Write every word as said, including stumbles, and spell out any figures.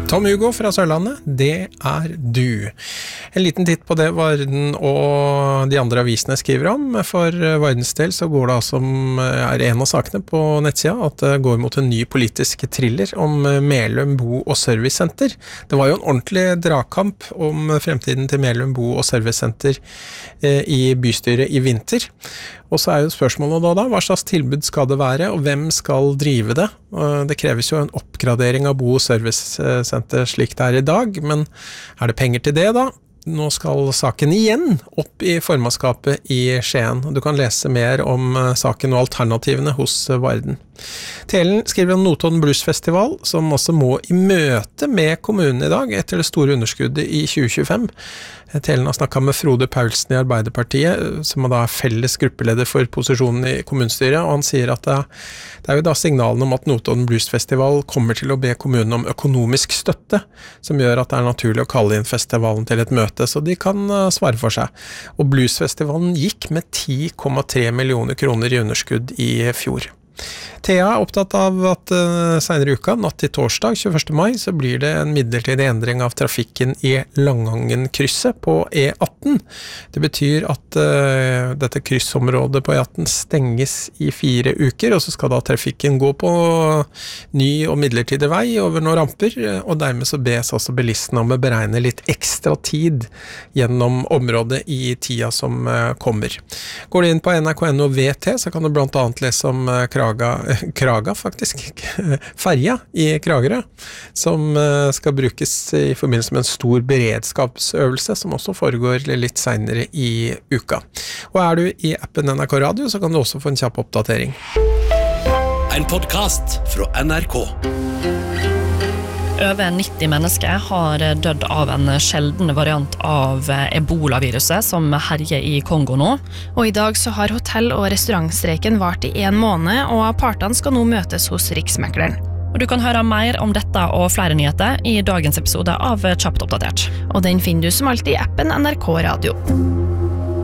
Tom Hugo fra Sørlandet, det er du. En liten titt på det Varden og de andre avisene skriver om. For Vardens del så går det altså om, er en av sakene på nettsida, at det går mot en ny politisk thriller om Melum Bo- og Servicesenter. Det var jo en ordentlig dragkamp om fremtiden til Melum Bo- og Servicesenter i bystyret i vinter. Og så er jo spørsmålet da da, hva slags tilbud skal det være, og hvem skal drive det? Det kreves jo en oppgradering av Bo- og Servicesenter slik det er i dag, men er det penger til det da? Nå skal saken igjen opp i formannskapet i Skien. Du kan lese mer om saken og alternativene hos Varden. Telen skriver om Notodden Bluesfestival, som også må i møte med kommunen i dag etter det store underskuddet i tjue tjuefem. Telen har snakket med Frode Paulsen i Arbeiderpartiet, som er da felles gruppeleder for posisjonen i kommunestyret, og han sier at det, det er jo da signalen om at Notodden Bluesfestival kommer til å be kommunen om økonomisk støtte, som gjør at det er naturlig å kalle inn festivalen til et møte, så de kan svare for seg. Og Bluesfestivalen gikk med ti komma tre millioner kroner i underskudd i fjor. Thea er opptatt av at uh, senere i uka, natt til torsdag, tjueførste mai, så blir det en midlertidig endring av trafikken i Langangen-krysset på E atten. Det betyr at uh, dette kryssområdet på E atten stenges i fire uker, og så skal da trafikken gå på ny og midlertidig vei over noen ramper, og dermed så bes altså bilistene om å beregne litt ekstra tid gjennom området i tida som uh, kommer. Går du inn på N R K punkt N O V T, så kan du blant annet lese om uh, Kraga Kraga faktisk, ferja i Kragerø, som skal brukes i forbindelse med en stor beredskapsøvelse, som også foregår litt senere i uka. Og er du i appen N R K Radio, så kan du også få en kjapp oppdatering. En podcast fra N R K. Over nitti mennesker har dødd av en sjelden variant av ebola-viruset som herjer i Kongo nå. Og i dag så har hotell- og restaurantstreiken vart i en måned, og partene skal nå møtes hos Riksmekleren. Og du kan høre mer om dette og flere nyheter i dagens episode av Kjapt oppdatert. Og den finner du som alltid i appen N R K Radio.